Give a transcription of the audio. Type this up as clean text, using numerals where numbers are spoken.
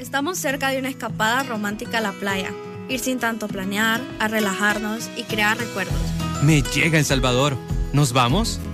Estamos cerca de una escapada romántica a la playa. Ir sin tanto planear, a relajarnos y crear recuerdos. Me llega El Salvador. ¿Nos vamos?